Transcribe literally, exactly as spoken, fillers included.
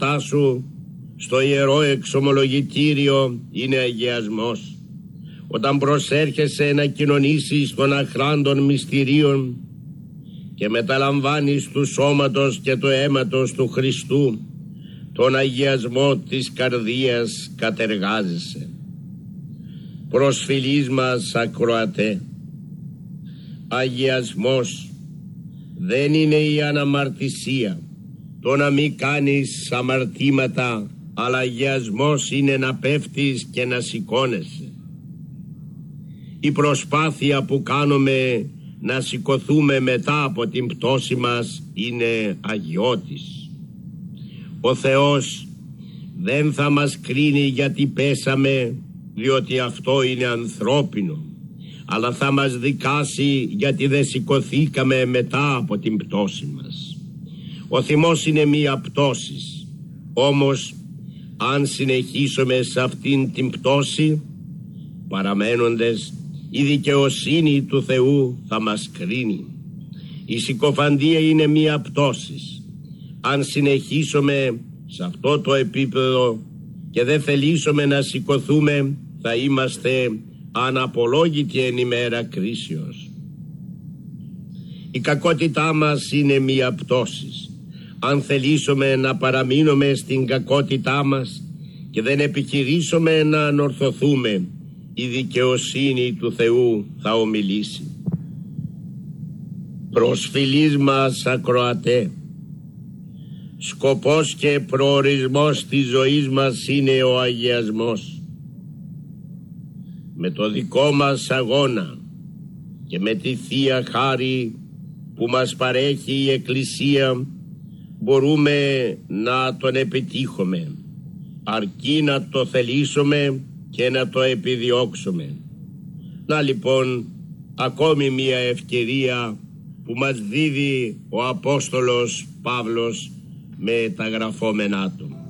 ονόματά σου στο ιερό εξομολογητήριο είναι αγιασμός. Όταν προσέρχεσαι να κοινωνήσεις των αχράντων μυστηρίων και μεταλαμβάνεις του σώματος και του αίματος του Χριστού, τον αγιασμό της καρδίας κατεργάζεσαι. Προσφυλής μας ακροατέ, αγιασμός δεν είναι η αναμαρτησία, το να μην κάνεις αμαρτήματα, αλλά αγιασμός είναι να πέφτεις και να σηκώνεσαι. Η προσπάθεια που κάνουμε να σηκωθούμε μετά από την πτώση μας είναι αγιώτης. Ο Θεός δεν θα μας κρίνει γιατί πέσαμε, διότι αυτό είναι ανθρώπινο, αλλά θα μας δικάσει γιατί δεν σηκωθήκαμε μετά από την πτώση μας. Ο θυμός είναι μία πτώση, όμως αν συνεχίσουμε σε αυτήν την πτώση παραμένοντες, η δικαιοσύνη του Θεού θα μας κρίνει. Η συκοφαντία είναι μία πτώση. Αν συνεχίσουμε σε αυτό το επίπεδο και δεν θελήσουμε να σηκωθούμε, θα είμαστε αναπολόγητοι εν ημέρα κρίσεως. Η κακότητά μας είναι μία πτώση. Αν θελήσουμε να παραμείνουμε στην κακότητά μας και δεν επιχειρήσουμε να ανορθωθούμε, η δικαιοσύνη του Θεού θα ομιλήσει. Προσφυλής μας ακροατέ, σκοπός και προορισμός της ζωής μας είναι ο αγιασμός. Με το δικό μας αγώνα και με τη Θεία Χάρη που μας παρέχει η Εκκλησία μπορούμε να τον επιτύχουμε, αρκεί να το θελήσουμε και να το επιδιώξουμε. Να λοιπόν ακόμη μια ευκαιρία που μας δίδει ο Απόστολος Παύλος με τα γραφόμενά του.